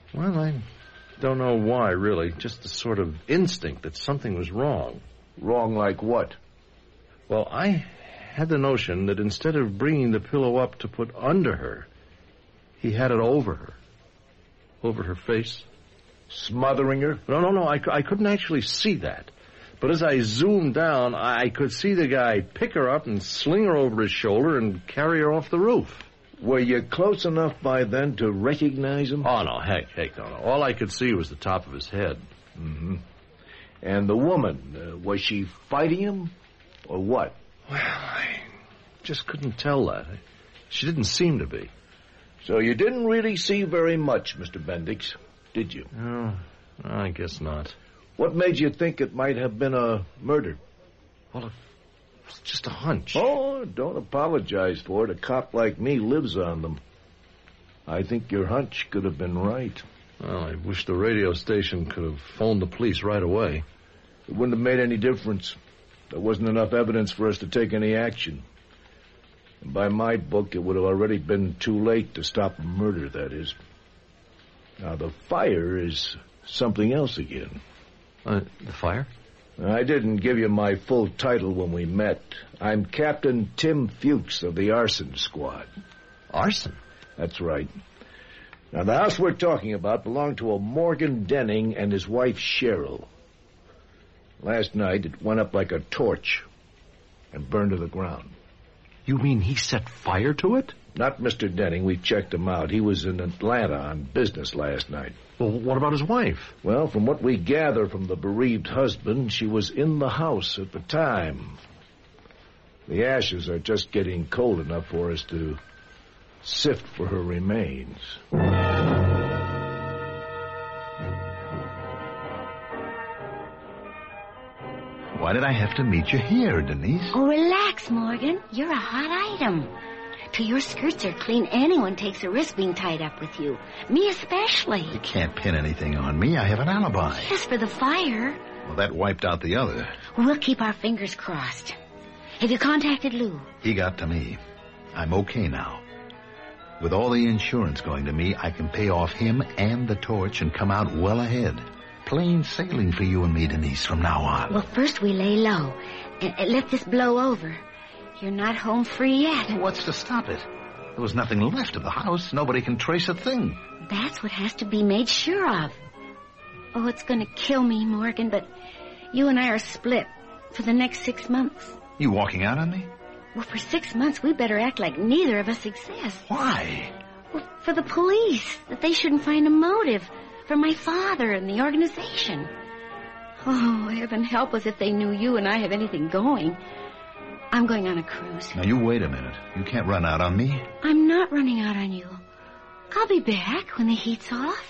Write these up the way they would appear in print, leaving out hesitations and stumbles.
Well, I don't know why, really. Just the sort of instinct that something was wrong. Wrong like what? Well, I had the notion that instead of bringing the pillow up to put under her, he had it over her. Over her face. Smothering her? No. I couldn't actually see that. But as I zoomed down, I could see the guy pick her up and sling her over his shoulder and carry her off the roof. Were you close enough by then to recognize him? Oh, no, heck, no. All I could see was the top of his head. Mm-hmm. And the woman, was she fighting him or what? Well, I just couldn't tell that. She didn't seem to be. So you didn't really see very much, Mr. Bendix, did you? No, I guess not. What made you think it might have been a murder? Well, it was just a hunch. Oh, don't apologize for it. A cop like me lives on them. I think your hunch could have been right. Well, I wish the radio station could have phoned the police right away. It wouldn't have made any difference. There wasn't enough evidence for us to take any action. And by my book, it would have already been too late to stop a murder, that is. Now, the fire is something else again. The fire? I didn't give you my full title when we met. I'm Captain Tim Fuchs of the Arson Squad. Arson? That's right. Now, the house we're talking about belonged to a Morgan Denning and his wife, Cheryl. Last night, it went up like a torch and burned to the ground. You mean he set fire to it? Not Mr. Denning. We checked him out. He was in Atlanta on business last night. Well, what about his wife? Well, from what we gather from the bereaved husband, she was in the house at the time. The ashes are just getting cold enough for us to sift for her remains. Why did I have to meet you here, Denise? Oh, relax, Morgan. You're a hot item. Till your skirts are clean, anyone takes a risk being tied up with you. Me especially. You can't pin anything on me. I have an alibi. Yes, for the fire. Well, that wiped out the other. We'll keep our fingers crossed. Have you contacted Lou? He got to me. I'm okay now. With all the insurance going to me, I can pay off him and the torch and come out well ahead. Plain sailing for you and me, Denise, from now on. Well, first we lay low and let this blow over. You're not home free yet. What's to stop it? There was nothing left of the house. Nobody can trace a thing. That's what has to be made sure of. Oh, it's going to kill me, Morgan, but you and I are split for the next 6 months. You walking out on me? Well, for 6 months, we better act like neither of us exists. Why? Well, for the police, that they shouldn't find a motive. For my father and the organization. Oh, heaven help us if they knew you and I have anything going. I'm going on a cruise. Now, you wait a minute. You can't run out on me. I'm not running out on you. I'll be back when the heat's off.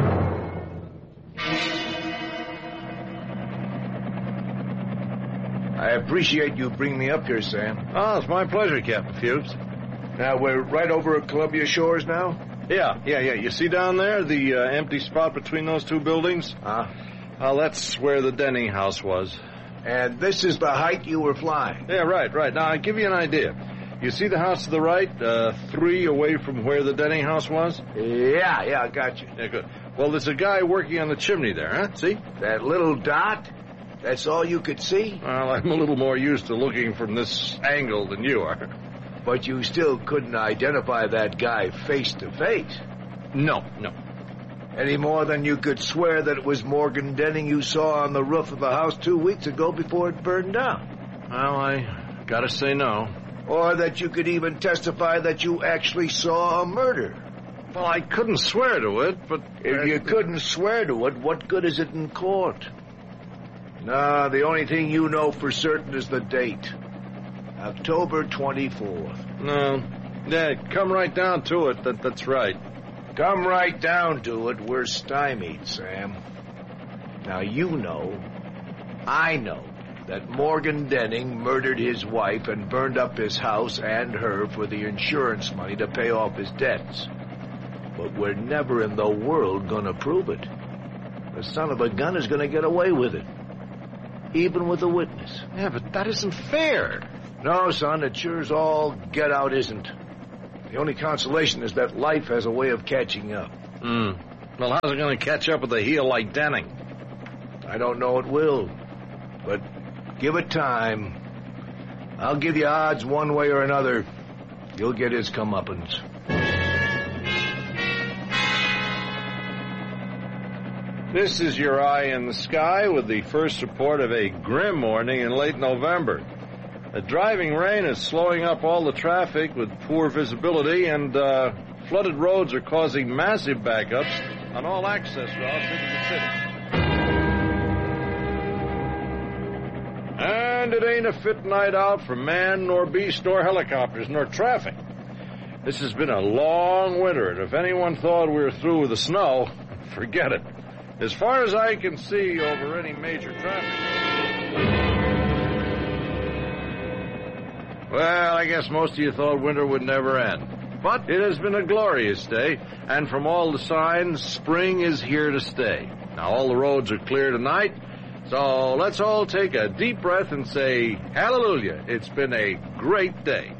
I appreciate you bringing me up here, Sam. Oh, it's my pleasure, Captain Fuchs. Now, we're right over at Columbia Shores now? Yeah. You see down there, the empty spot between those two buildings? Well, that's where the Denning house was. And this is the height you were flying? Yeah, right. Now, I'll give you an idea. You see the house to the right, 3 away from where the Denning house was? Yeah, I got you. Yeah, good. Well, there's a guy working on the chimney there, huh? See? That little dot? That's all you could see? Well, I'm a little more used to looking from this angle than you are. But you still couldn't identify that guy face to face? No. Any more than you could swear that it was Morgan Denning you saw on the roof of the house 2 weeks ago before it burned down? Well, I gotta say no. Or that you could even testify that you actually saw a murder? Well, I couldn't swear to it, but... If you couldn't swear to it, what good is it in court? No, the only thing you know for certain is the date. October 24th. No. Yeah, come right down to it. That's right. Come right down to it, we're stymied, Sam. Now, you know, I know, that Morgan Denning murdered his wife and burned up his house and her for the insurance money to pay off his debts. But we're never in the world going to prove it. The son of a gun is going to get away with it, even with a witness. Yeah, but that isn't fair. No, son, it sure's all get out isn't. The only consolation is that life has a way of catching up. Well, how's it going to catch up with a heel like Denning? I don't know it will, but give it time. I'll give you odds one way or another. You'll get his comeuppance. This is your eye in the sky with the first report of a grim morning in late November. A driving rain is slowing up all the traffic with poor visibility, and flooded roads are causing massive backups on all access routes into the city. And it ain't a fit night out for man, nor beast, nor helicopters, nor traffic. This has been a long winter, and if anyone thought we were through with the snow, forget it. As far as I can see over any major traffic. Well, I guess most of you thought winter would never end. But it has been a glorious day, and from all the signs, spring is here to stay. Now, all the roads are clear tonight, so let's all take a deep breath and say, hallelujah, it's been a great day.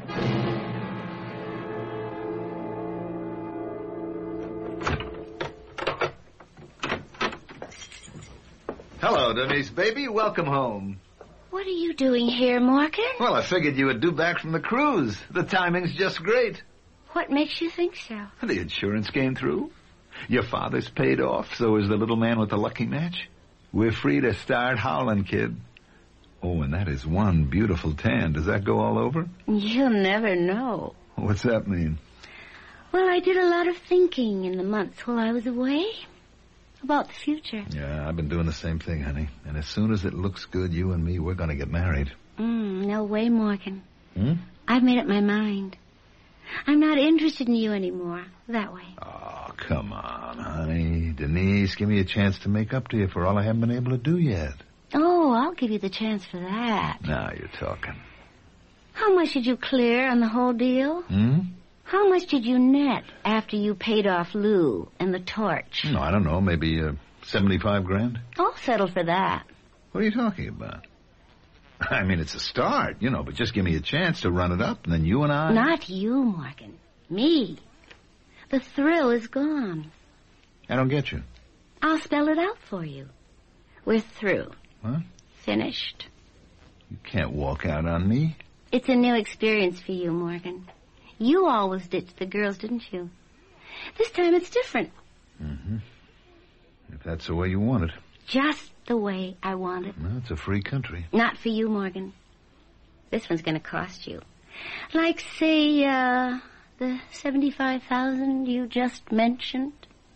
Hello, Denise, baby. Welcome home. What are you doing here, Morgan? Well, I figured you were due back from the cruise. The timing's just great. What makes you think so? The insurance came through. Your father's paid off, so is the little man with the lucky match. We're free to start howling, kid. Oh, and that is one beautiful tan. Does that go all over? You'll never know. What's that mean? Well, I did a lot of thinking in the months while I was away. About the future. Yeah, I've been doing the same thing, honey. And as soon as it looks good, you and me, we're going to get married. No way, Morgan. Hmm? I've made up my mind. I'm not interested in you anymore. That way. Oh, come on, honey. Denise, give me a chance to make up to you for all I haven't been able to do yet. Oh, I'll give you the chance for that. Now you're talking. How much did you clear on the whole deal? How much did you net after you paid off Lou and the torch? No, I don't know. Maybe $75,000? I'll settle for that. What are you talking about? I mean, it's a start, but just give me a chance to run it up, and then you and I... Not you, Morgan. Me. The thrill is gone. I don't get you. I'll spell it out for you. We're through. What? Finished. You can't walk out on me. It's a new experience for you, Morgan. You always ditched the girls, didn't you? This time it's different. Mm-hmm. If that's the way you want it. Just the way I want it. Well, it's a free country. Not for you, Morgan. This one's going to cost you. Like, say, the $75,000 you just mentioned.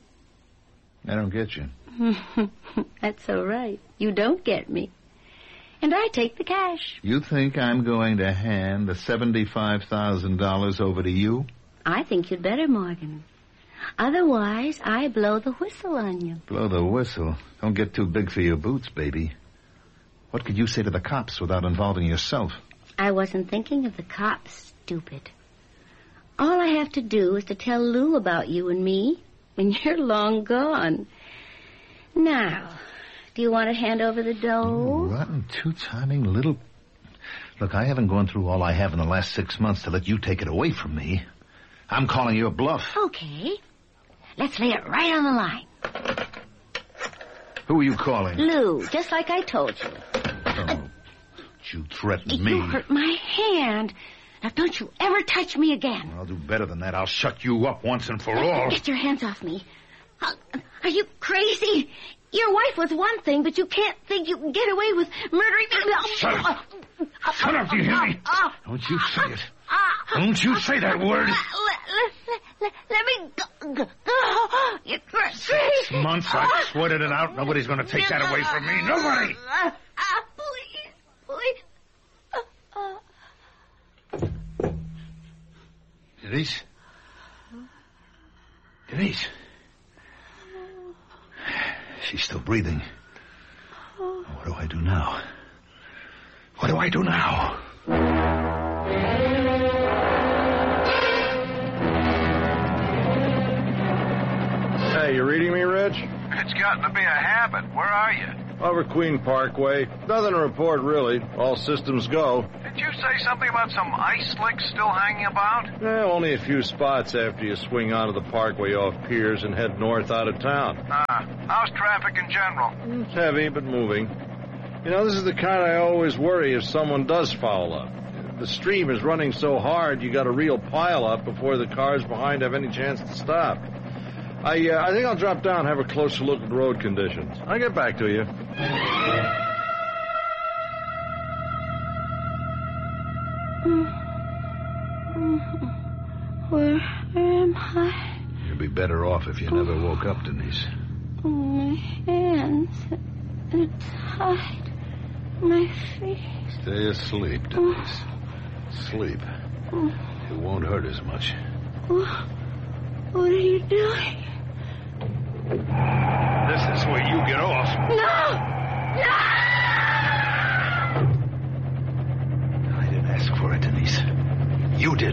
I don't get you. That's all right. You don't get me. And I take the cash. You think I'm going to hand the $75,000 over to you? I think you'd better, Morgan. Otherwise, I blow the whistle on you. Blow the whistle? Don't get too big for your boots, baby. What could you say to the cops without involving yourself? I wasn't thinking of the cops, stupid. All I have to do is to tell Lou about you and me, and you're long gone. Now, do you want to hand over the dough? Rotten, two-timing little... Look, I haven't gone through all I have in the last 6 months to let you take it away from me. I'm calling you a bluff. Okay. Let's lay it right on the line. Who are you calling? Lou, just like I told you. Oh, you threatened me. You hurt my hand. Now, don't you ever touch me again. I'll do better than that. I'll shut you up once and for all. Get your hands off me. Are you crazy? Your wife was one thing, but you can't think you can get away with murdering me. Shut up. Shut up, do you hear me? Don't you say it. Don't you say that word. Let me go. You're crazy. 6 months, I've sweated it out. Nobody's going to take that away from me. Nobody. Please. Denise? Denise? She's still breathing. What do I do now? What do I do now? Hey, you reading me, Rich? It's gotten to be a habit. Where are you? Over Queen Parkway. Nothing to report, really. All systems go. Did you say something about some ice slicks still hanging about? Only a few spots after you swing onto the Parkway off Piers and head north out of town. How's traffic in general? It's heavy, but moving. This is the kind I always worry if someone does foul up. The stream is running so hard, you got a real pile up before the cars behind have any chance to stop. I think I'll drop down and have a closer look at road conditions. I'll get back to you. Where am I? You'd be better off if you never woke up, Denise. My hands. They're tied. My feet. Stay asleep, Denise. Sleep. It won't hurt as much. What are you doing? This is where you get off. No! I didn't ask for it, Denise. You did.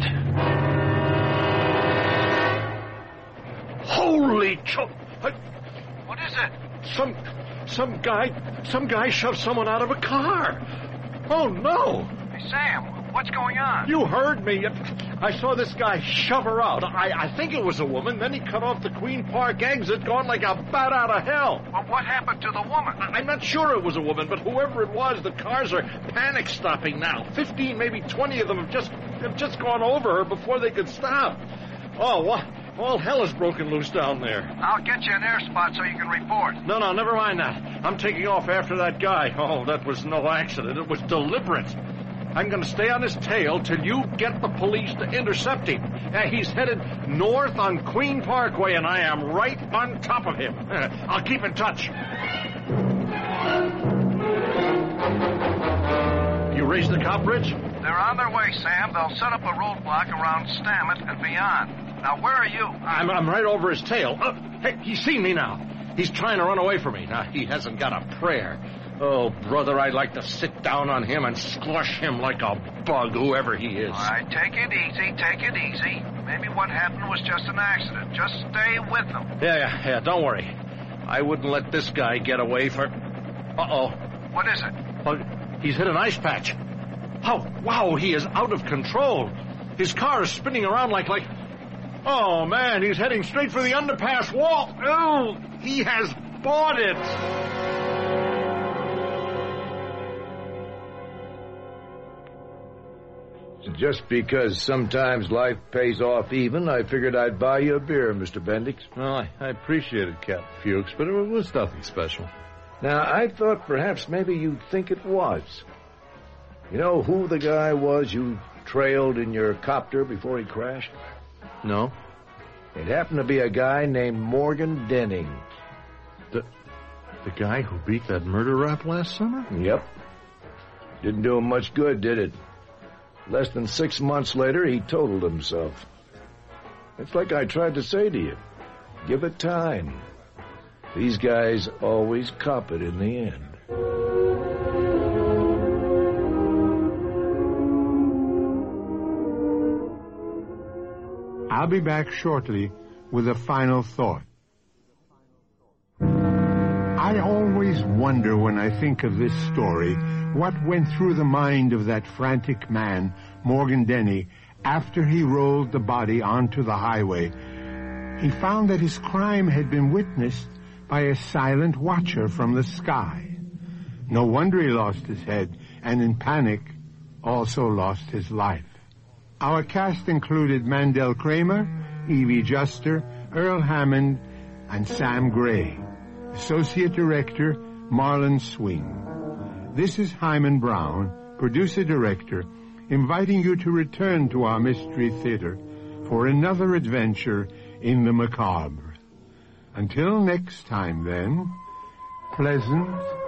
Holy choke! What is it? Some guy shoved someone out of a car. Oh, no! Hey, Sam, what's going on? You heard me. I saw this guy shove her out. I think it was a woman. Then he cut off the Queen Park exit, gone like a bat out of hell. Well, what happened to the woman? I'm not sure it was a woman, but whoever it was, the cars are panic stopping now. 15, maybe 20 of them have just gone over her before they could stop. Oh, what? All hell is broken loose down there. I'll get you an air spot so you can report. No, never mind that. I'm taking off after that guy. Oh, that was no accident. It was deliberate. I'm going to stay on his tail till you get the police to intercept him. He's headed north on Queen Parkway, and I am right on top of him. I'll keep in touch. You raised the cop bridge? They're on their way, Sam. They'll set up a roadblock around Stammet and beyond. Now, where are you? I'm right over his tail. Hey, he's seen me now. He's trying to run away from me. Now, he hasn't got a prayer. Oh, brother, I'd like to sit down on him and squash him like a bug, whoever he is. All right, take it easy. Maybe what happened was just an accident. Just stay with them. Yeah, don't worry. I wouldn't let this guy get away for... Uh-oh. What is it? Oh, he's hit an ice patch. Oh, wow, he is out of control. His car is spinning around like... Oh, man, he's heading straight for the underpass wall. Oh, he has bought it. Just because sometimes life pays off even, I figured I'd buy you a beer, Mr. Bendix. Well, I appreciate it, Captain Fuchs, but it was nothing special. Now, I thought perhaps maybe you'd think it was. You know who the guy was you trailed in your copter before he crashed? No. It happened to be a guy named Morgan Denning. The guy who beat that murder rap last summer? Yep. Didn't do him much good, did it? Less than 6 months later, he totaled himself. It's like I tried to say to you. Give it time. These guys always cop it in the end. I'll be back shortly with a final thought. I always wonder when I think of this story what went through the mind of that frantic man, Morgan Denny, after he rolled the body onto the highway. He found that his crime had been witnessed by a silent watcher from the sky. No wonder he lost his head, and in panic also lost his life. Our cast included Mandel Kramer, Evie Juster, Earl Hammond, and Sam Gray. Associate Director, Marlon Swing. This is Hyman Brown, Producer-Director, inviting you to return to our Mystery Theater for another adventure in the macabre. Until next time, then, pleasant